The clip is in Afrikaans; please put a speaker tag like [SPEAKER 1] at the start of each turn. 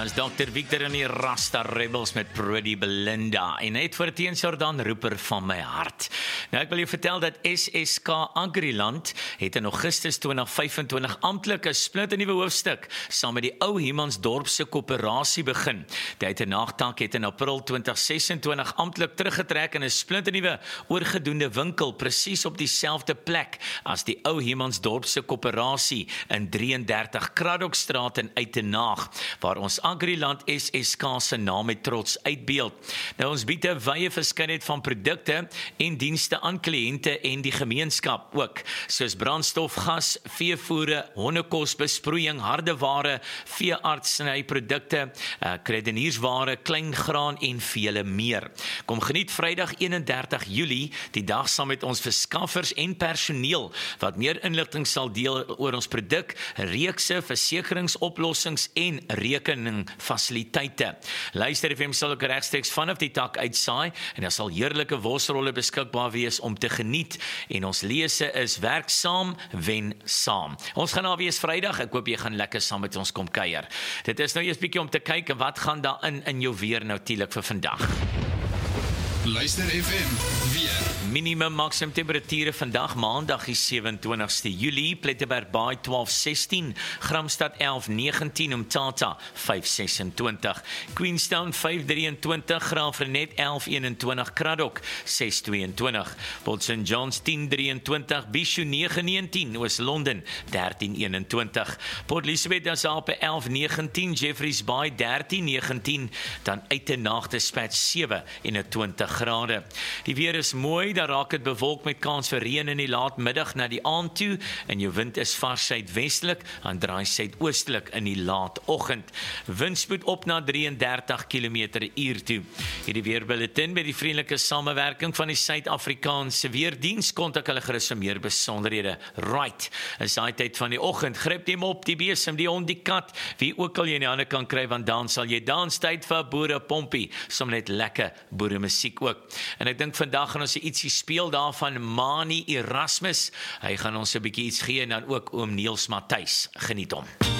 [SPEAKER 1] As Dr. Victor en die Rasta Rebels met Pretty Belinda en net voor teens Jordan roeper van my hart. Nou ek wil jou vertel dat SSK Agriland het in Augustus 2025 amptelik 'n splinternuwe hoofstuk saam met die ou Humansdorpse koöperasie begin. Die uiternagtak het in April 2026 amptelik teruggetrek in 'n splinternuwe oorgedoende winkel presies op dieselfde plek as die ou Humansdorpse koöperasie in 33 Kraddockstraat in Uitenaag, waar ons Agriland SSK se naam met trots uitbeeld. Nou ons bied 'n wye verskeidenheid van produkte en dienste aan kliënte en die gemeenskap ook, soos brandstof, gas, veevoere, hondekos, besproeiing, hardeware, veeartsnyprodukte, kredieniersware, kleingraan en vele meer. Kom geniet Vrydag 31 Julie, die dag saam met ons verskaffers en personeel wat meer inligting sal deel oor ons produk, reekse, versekeringsoplossings en rekeningfasiliteite. Luister FM sal ook regstreeks vanaf die tak uitsaai en daar sal heerlike worsrolle beskikbaar wees om te geniet en ons lese is werk saam, wen saam. Ons gaan nou wees Vrydag, ek hoop jy gaan lekker saam met ons kom kuier. Dit is nou eers bietjie om te kyk wat gaan daar in jou weer natuurlik vir vandag.
[SPEAKER 2] Luister FM, weer.
[SPEAKER 1] Minimum maksimum temperature vandag Maandag die 27ste Julie, Plettenberg Baai 12:16, Gramstad 11:19, Umtata 5:26, Queenstown 5:23, Graafrenet 11:21, Kraddock 6:22, Port St. John's 10:23, Bishu 9:19, Oos-London 13:21, Port Elizabeth Asape 11:19, Jeffreys Bay 13:19, dan Uitenaag Dispatch 7:20 grade. Die weer is mooi, daar raak het bewolk met kans vir reën in die laatmiddag na die aand toe en jou wind is vars suidwestelik en draai suidoostelik in die laatoggend. Windspoed op na 33 km/h toe. Hierdie weerbulletin met die vriendelike samewerking van die Suid-Afrikaanse Weerdiens kontak hulle gerus vir meer besonderhede. Right, is daai tyd van die oggend, gryp die mop, die besem, die hond, die kat, wie ook al jy in die hande kan kry, want dan sal jy dans tyd vir boere pompie, som net lekker boere musiek ook. En ek dink vandag gaan ons ietsie speel daarvan Mani Erasmus. Hy gaan ons 'n bietjie iets gee en dan ook oom Niels Matthys. Geniet hom.